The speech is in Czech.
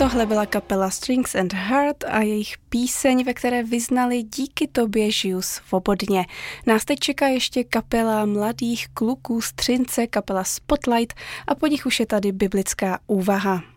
Tohle byla kapela Strings and Heart a jejich píseň, ve které vyznali díky tobě žiju svobodně. Nás teď čeká ještě kapela mladých kluků z Třince, kapela Spotlight a po nich už je tady biblická úvaha.